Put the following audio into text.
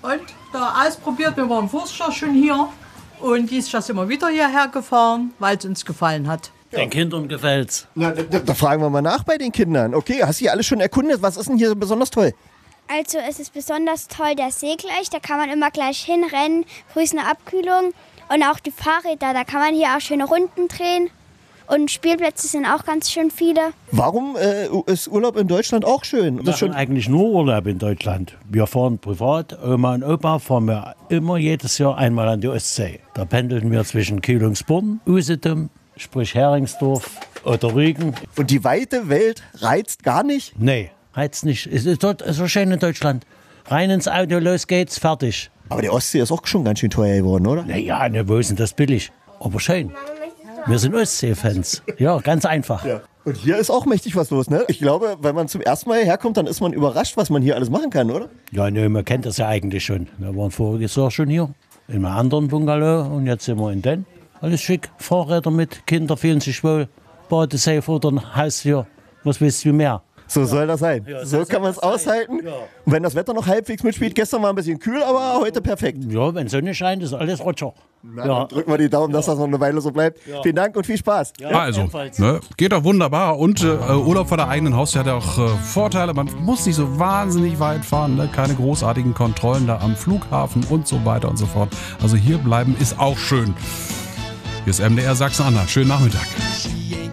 Und da ausprobiert, wir waren vorher schon hier. Und dieses Jahr sind wir wieder hierher gefahren, weil es uns gefallen hat. Den Kindern gefällt's. Na, da fragen wir mal nach bei den Kindern. Okay, hast du hier alles schon erkundet? Was ist denn hier so besonders toll? Also es ist besonders toll der See gleich, da kann man immer gleich hinrennen, früh ist eine Abkühlung. Und auch die Fahrräder, da kann man hier auch schöne Runden drehen. Und Spielplätze sind auch ganz schön viele. Warum ist Urlaub in Deutschland auch schön? Wir machen eigentlich nur Urlaub in Deutschland. Wir fahren privat, Oma und Opa fahren wir immer jedes Jahr einmal an die Ostsee. Da pendeln wir zwischen Kühlungsborn, Usedom, sprich Heringsdorf oder Rügen. Und die weite Welt reizt gar nicht? Nee, reizt nicht. Es ist dort so schön in Deutschland. Rein ins Auto, los geht's, fertig. Aber die Ostsee ist auch schon ganz schön teuer geworden, oder? Naja, ne, wo ist denn das billig? Aber schön. Wir sind Ostsee-Fans. Ja, ganz einfach. Ja. Und hier ist auch mächtig was los, ne? Ich glaube, wenn man zum ersten Mal hierher kommt, dann ist man überrascht, was man hier alles machen kann, oder? Ja, ne, man kennt das ja eigentlich schon. Wir waren voriges Jahr schon hier, in einem anderen Bungalow und jetzt sind wir in den. Alles schick, Fahrräder mit, Kinder fühlen sich wohl, Badesee vor der Haustür. Was willst du mehr? So soll das sein. Ja, so kann man es aushalten. Ja. Und wenn das Wetter noch halbwegs mitspielt, gestern war ein bisschen kühl, aber heute perfekt. Ja, wenn Sonne scheint, ist alles Roger. Dann drücken wir die Daumen, dass das noch eine Weile so bleibt. Ja. Vielen Dank und viel Spaß. Ja, also, ne, geht doch wunderbar. Und Urlaub vor der eigenen Haustür hat ja auch Vorteile. Man muss nicht so wahnsinnig weit fahren. Ne? Keine großartigen Kontrollen da am Flughafen und so weiter und so fort. Also hier bleiben ist auch schön. Hier ist MDR Sachsen-Anhalt. Schönen Nachmittag.